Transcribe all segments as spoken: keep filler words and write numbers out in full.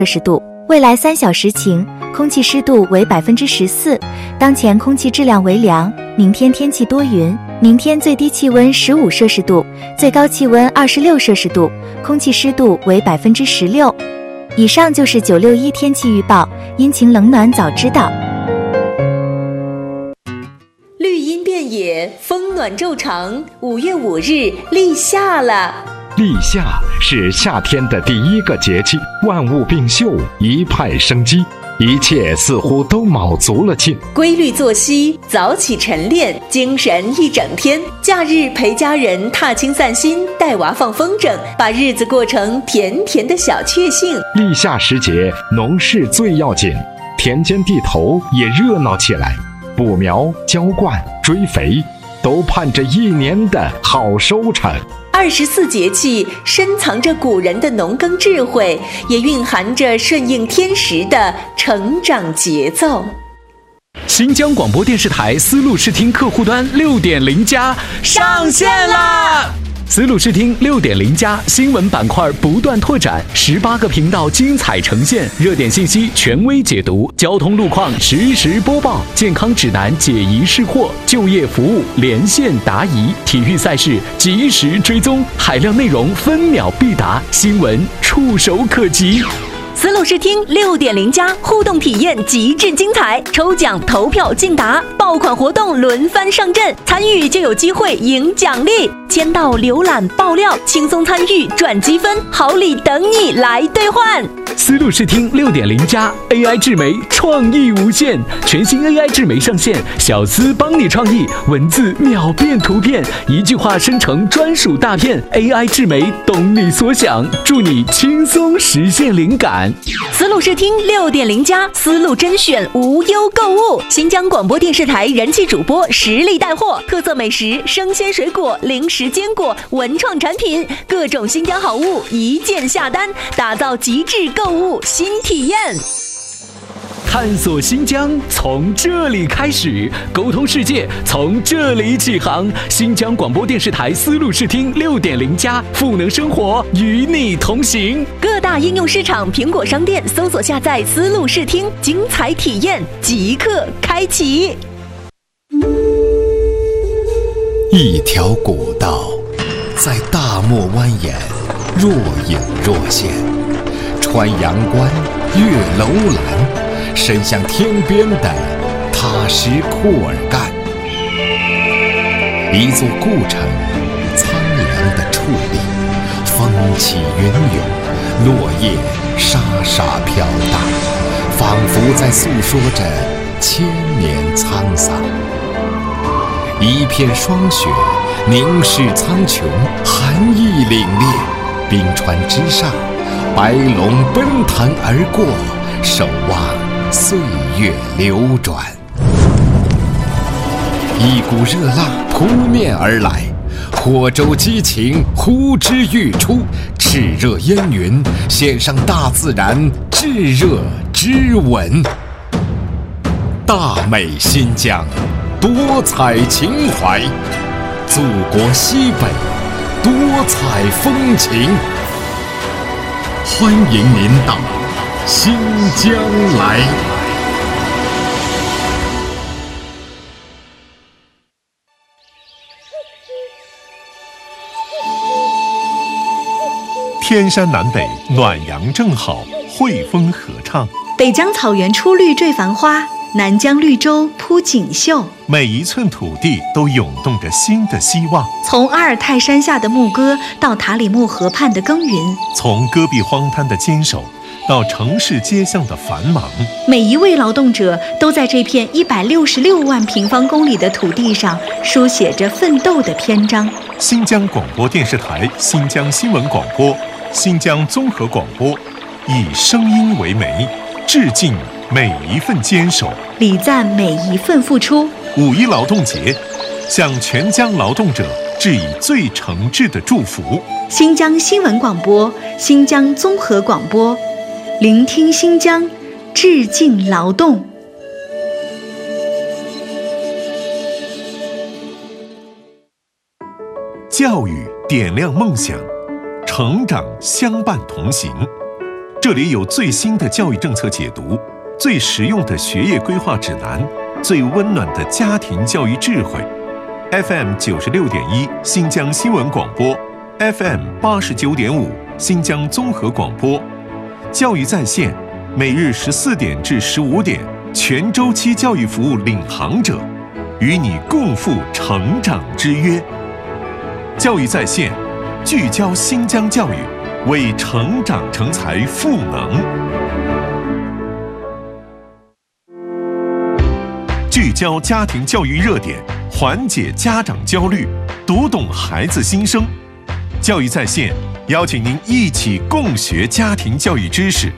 摄氏度。未来三小时晴，空气湿度为百分之十四，当前空气质量为良。明天天气多云，明天最低气温十五摄氏度，最高气温二十六摄氏度，空气湿度为百分之十六。以上就是九六一天气预报，阴晴冷暖早知道。 绿荫遍野，风暖昼长，五月五日立夏了。 立夏是夏天的第一个节气，万物并秀，一派生机，一切似乎都卯足了劲。 规律作息，早起晨练，精神一整天。假日陪家人踏青散心，带娃放风筝，把日子过成甜甜的小确幸。 立夏时节，农事最要紧，田间地头也热闹起来，补苗、浇灌、追肥，都盼着一年的好收成。 二十四节气深藏着古人的农耕智慧，也蕴含着顺应天时的成长节奏。 新疆广播电视台丝路视听客户端 六点零 加上线啦！丝路视听 六点零 加新闻板块不断拓展，十八个频道精彩呈现，热点信息权威解读，交通路况实时播报，健康指南解疑释惑，就业服务连线答疑，体育赛事及时追踪，海量内容分秒必达，新闻触手可及。 丝路视听 六点零 加互动体验极致精彩，抽奖投票竞答，爆款活动轮番上阵，参与就有机会赢奖励，签到浏览爆料，轻松参与赚积分，好礼等你来兑换。 丝路视听 六点零 加 A I 智媒创意无限，全新 A I 智媒上线，小丝帮你创意，文字秒变图片，一句话生成专属大片， A I 智媒懂你所想，助你轻松实现灵感。 丝路视听 六点零 加丝路甄选无忧购物，新疆广播电视台人气主播实力带货，特色美食、生鲜水果、零食坚果、文创产品，各种新疆好物一键下单，打造极致购物新体验。 探索新疆从这里开始，沟通世界从这里起航。新疆广播电视台丝路视听 六点零 加赋能生活，与你同行。 各大应用市场、苹果商店搜索下载丝路视听，精彩体验即刻开启。 一条古道在大漠蜿蜒，若隐若现，穿阳关，越楼兰，伸向天边的塔什库尔干，一座故城，苍凉的矗立，风起云涌，落叶沙沙飘荡，仿佛在诉说着千年沧桑。一片霜雪凝视苍穹，寒意凛冽，冰川之上，白龙奔腾而过，守望岁月流转。一股热浪扑面而来，火洲激情呼之欲出，炽热烟云献上大自然炙热之吻。大美新疆，多彩情怀，祖国西北，多彩风情。欢迎您到新疆来。 天山南北，暖阳正好，汇风合唱。 北疆草原初绿缀繁花，南疆绿洲铺锦绣。 每一寸土地都涌动着新的希望。 从阿尔泰山下的牧歌，到塔里木河畔的耕耘； 从戈壁荒滩的坚守，到城市街巷的繁忙。 每一位劳动者都在这片一百六十六万平方公里的土地上书写着奋斗的篇章。 新疆广播电视台、新疆新闻广播、新疆综合广播，以声音为媒，致敬每一份坚守， 礼赞每一份付出。 五一劳动节，向全疆劳动者致以最诚挚的祝福。 新疆新闻广播、新疆综合广播，聆听新疆，致敬劳动。 教育点亮梦想，成长相伴同行。 这里有最新的教育政策解读，最实用的学业规划指南，最温暖的家庭教育智慧。F M 九十六点一新疆新闻广播 ，F M 八十九点五新疆综合广播，教育在线，每日十四点至十五点，全周期教育服务领航者，与你共赴成长之约。教育在线，聚焦新疆教育，为成长成才赋能。聚焦家庭教育热点，缓解家长焦虑，读懂孩子心声。教育在线，邀请您一起共学家庭教育知识。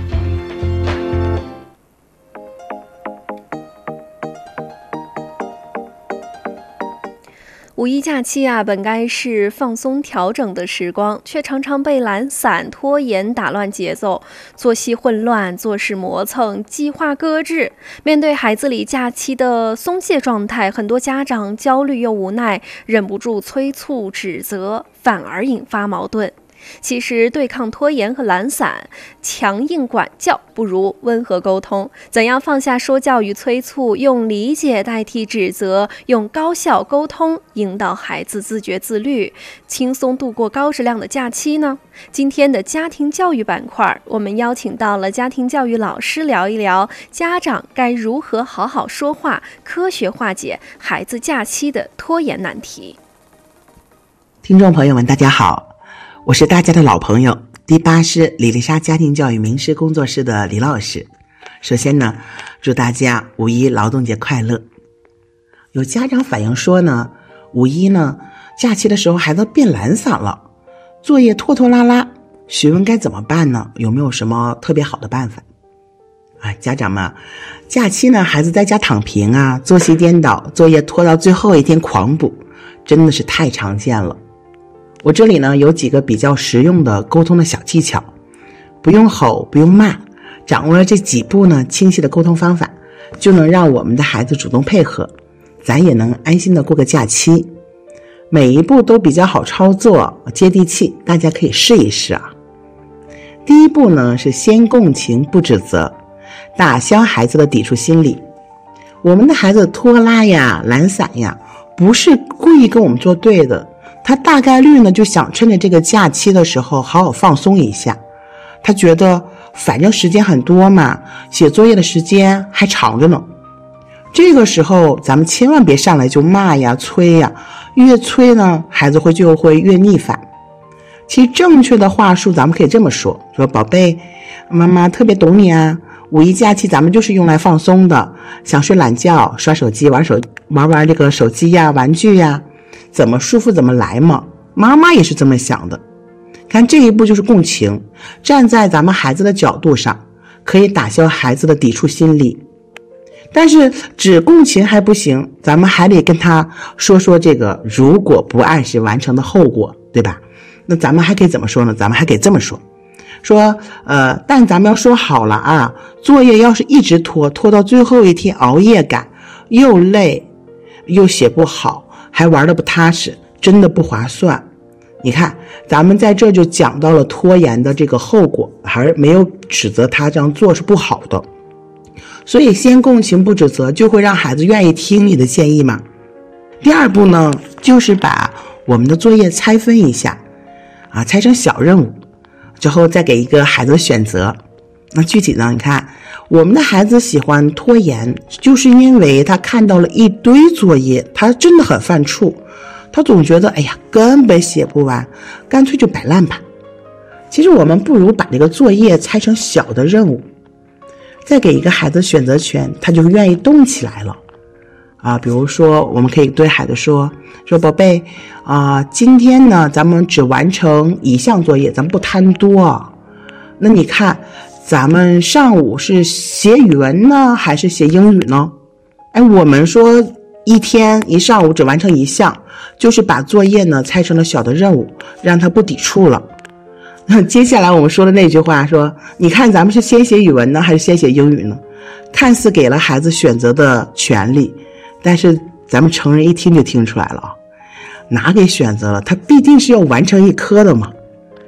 五一假期啊，本该是放松调整的时光，却常常被懒散、拖延打乱节奏，作息混乱，做事磨蹭，计划搁置。面对孩子里假期的松懈状态，很多家长焦虑又无奈，忍不住催促、指责，反而引发矛盾。其实对抗拖延和懒散，强硬管教不如温和沟通。怎样放下说教与催促，用理解代替指责，用高效沟通引导孩子自觉自律，轻松度过高质量的假期呢？今天的家庭教育板块，我们邀请到了家庭教育老师聊一聊家长该如何好好说话，科学化解孩子假期的拖延难题。 听众朋友们大家好，我是大家的老朋友，第八师李丽莎家庭教育名师工作室的李老师。首先呢，祝大家五一劳动节快乐。有家长反映说呢，五一呢假期的时候孩子变懒散了，作业拖拖拉拉，询问该怎么办呢？有没有什么特别好的办法？哎，家长们，假期呢孩子在家躺平啊，作息颠倒，作业拖到最后一天狂补，真的是太常见了。我这里呢有几个比较实用的沟通的小技巧，不用吼，不用骂，掌握了这几步呢清晰的沟通方法，就能让我们的孩子主动配合，咱也能安心的过个假期。每一步都比较好操作，接地气，大家可以试一试啊。第一步呢是先共情不指责，打消孩子的抵触心理。我们的孩子拖拉呀、懒散呀，不是故意跟我们作对的，他大概率呢就想趁着这个假期的时候好好放松一下。他觉得反正时间很多嘛，写作业的时间还长着呢。这个时候咱们千万别上来就骂呀催呀，越催呢孩子会就会越逆反。其实正确的话术咱们可以这么说，说宝贝，妈妈特别懂你啊，五一假期咱们就是用来放松的，想睡懒觉刷手机玩手玩玩这个手机呀玩具呀，怎么舒服怎么来嘛，妈妈也是这么想的。看这一步就是共情，站在咱们孩子的角度上，可以打消孩子的抵触心理。但是只共情还不行，咱们还得跟他说说这个如果不按时完成的后果，对吧？那咱们还可以怎么说呢？咱们还可以这么说，说呃，但咱们要说好了啊，作业要是一直拖，拖到最后一天熬夜赶，又累又写不好，还玩得不踏实，真的不划算。你看咱们在这就讲到了拖延的这个后果，还没有指责他这样做是不好的。所以先共情不指责，就会让孩子愿意听你的建议嘛。第二步呢，就是把我们的作业拆分一下啊，拆成小任务，之后再给一个孩子的选择。那具体呢，你看我们的孩子喜欢拖延，就是因为他看到了一堆作业，他真的很犯怵，他总觉得哎呀根本写不完，干脆就摆烂吧。其实我们不如把这个作业拆成小的任务，再给一个孩子选择权，他就愿意动起来了啊。比如说我们可以对孩子说说宝贝啊，今天呢咱们只完成一项作业，咱们不贪多。那你看咱们上午是写语文呢还是写英语呢？哎，我们说一天一上午只完成一项，就是把作业呢拆成了小的任务，让他不抵触了。那接下来我们说的那句话说，你看咱们是先写语文呢还是先写英语呢？看似给了孩子选择的权利，但是咱们成人一听就听出来了啊，哪给选择了，他必定是要完成一科的嘛。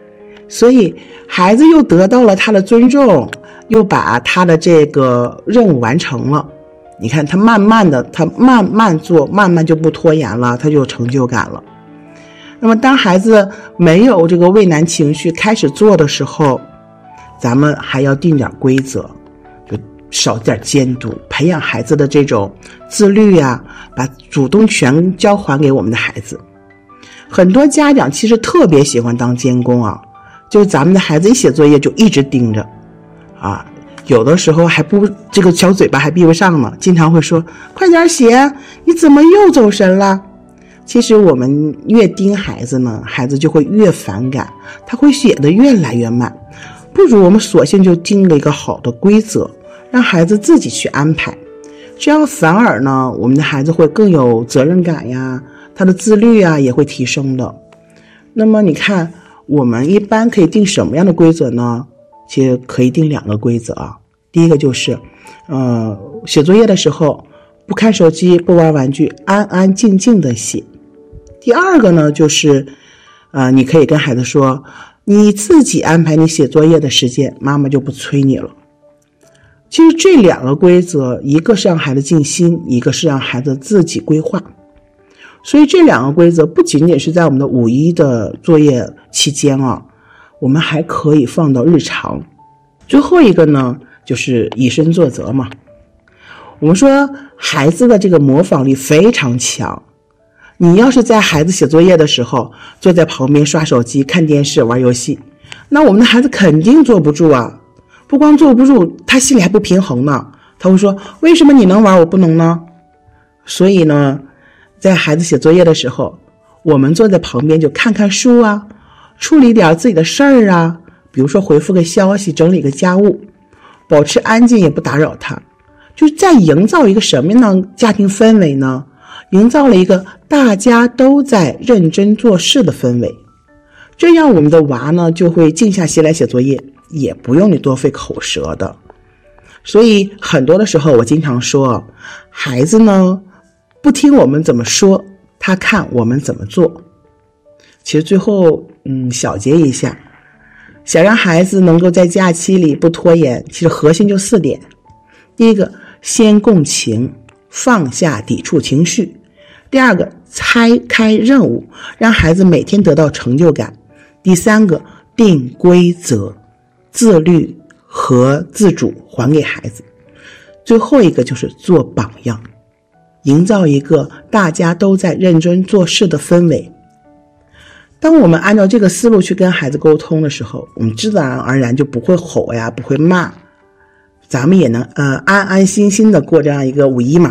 所以孩子又得到了他的尊重，又把他的这个任务完成了。你看他慢慢的，他慢慢做，慢慢就不拖延了，他就有成就感了。那么当孩子没有这个畏难情绪开始做的时候，咱们还要定点规则，就少点监督，培养孩子的这种自律啊，把主动权交还给我们的孩子。很多家长其实特别喜欢当监工啊，就是咱们的孩子一写作业就一直盯着啊，有的时候还不这个小嘴巴还闭不上呢，经常会说快点写，你怎么又走神了？其实我们越盯孩子呢，孩子就会越反感，他会写得越来越慢。不如我们索性就定了一个好的规则，让孩子自己去安排，这样反而呢，我们的孩子会更有责任感呀，他的自律啊也会提升的。那么你看我们一般可以定什么样的规则呢？其实可以定两个规则啊。第一个就是呃，写作业的时候不看手机，不玩玩具，安安静静的写。第二个呢就是呃，你可以跟孩子说，你自己安排你写作业的时间，妈妈就不催你了。其实这两个规则，一个是让孩子静心，一个是让孩子自己规划。所以这两个规则不仅仅是在我们的五一的作业期间啊，我们还可以放到日常。最后一个呢，就是以身作则嘛。我们说孩子的这个模仿力非常强，你要是在孩子写作业的时候坐在旁边刷手机、看电视、玩游戏，那我们的孩子肯定坐不住啊。不光坐不住，他心里还不平衡呢，他会说为什么你能玩我不能呢？所以呢，在孩子写作业的时候，我们坐在旁边就看看书啊，处理点自己的事儿啊，比如说回复个消息，整理个家务，保持安静也不打扰他，就是在营造一个什么样的家庭氛围呢？营造了一个大家都在认真做事的氛围，这样我们的娃呢就会静下心来写作业，也不用你多费口舌的。所以很多的时候我经常说，孩子呢不听我们怎么说，他看我们怎么做。其实最后嗯小结一下，想让孩子能够在假期里不拖延，其实核心就四点。第一个，先共情，放下抵触情绪。第二个，拆开任务，让孩子每天得到成就感。第三个，定规则，自律和自主还给孩子。最后一个就是做榜样，营造一个大家都在认真做事的氛围。当我们按照这个思路去跟孩子沟通的时候，我们自然而然就不会吼呀，不会骂，咱们也能呃安安心心的过这样一个五一嘛。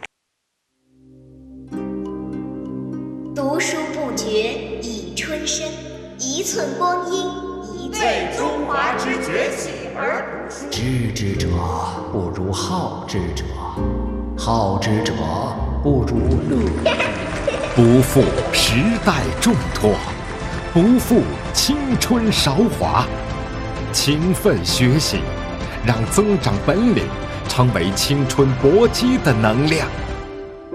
读书不觉已春深，一寸光阴一寸为中华之崛起而读书。 知之者不如好之者，好之者不如乐。 不负时代重托，不负青春韶华，勤奋学习，让增长本领成为青春搏击的能量。